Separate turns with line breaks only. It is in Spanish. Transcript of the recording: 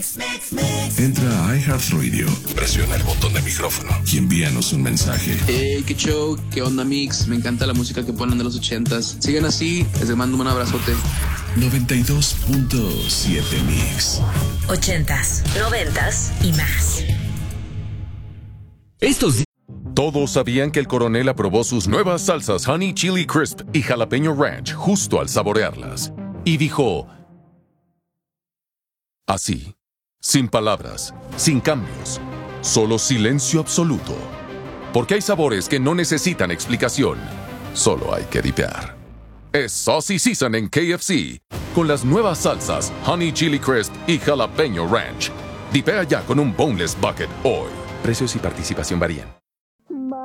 Entra a iHeartRadio, presiona el botón de micrófono y envíanos un mensaje.
Hey, qué show, qué onda, Mix. Me encanta la música que ponen de los 80s. Sigan así, les mando un abrazote.
92.7 Mix.
80s, 90s y más.
Todos sabían que el coronel aprobó sus nuevas salsas Honey Chili Crisp y Jalapeño Ranch justo al saborearlas. Y dijo... así, sin palabras, sin cambios, solo silencio absoluto. Porque hay sabores que no necesitan explicación, solo hay que dipear. Es Saucy Season en KFC, con las nuevas salsas Honey Chili Crisp y Jalapeño Ranch. Dipea ya con un Boneless Bucket hoy. Precios y participación varían.